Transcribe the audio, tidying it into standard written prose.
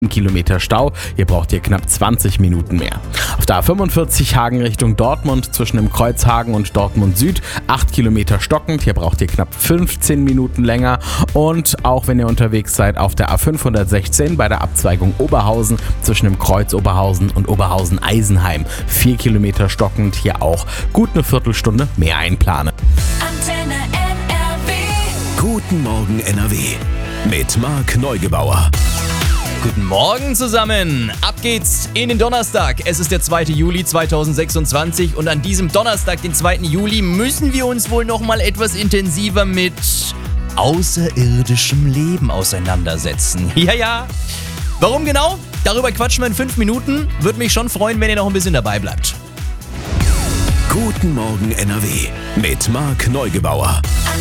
Kilometer Stau, hier braucht ihr knapp 20 Minuten mehr. Auf der A45 Hagen Richtung Dortmund zwischen dem Kreuz Hagen und Dortmund Süd 8 Kilometer stockend, hier braucht ihr knapp 15 Minuten länger. Und auch wenn ihr unterwegs seid auf der A516 bei der Abzweigung Oberhausen zwischen dem Kreuz Oberhausen und Oberhausen-Eisenheim 4 Kilometer stockend, hier auch gut eine Viertelstunde mehr einplanen. Antenne NRW. Guten Morgen NRW mit Marc Neugebauer. Guten Morgen zusammen. Ab geht's in den Donnerstag. Es ist der 2. Juli 2026 und an diesem Donnerstag, den 2. Juli, müssen wir uns wohl noch mal etwas intensiver mit außerirdischem Leben auseinandersetzen. Ja. Warum genau? Darüber quatschen wir in 5 Minuten. Würde mich schon freuen, wenn ihr noch ein bisschen dabei bleibt. Guten Morgen NRW mit Marc Neugebauer.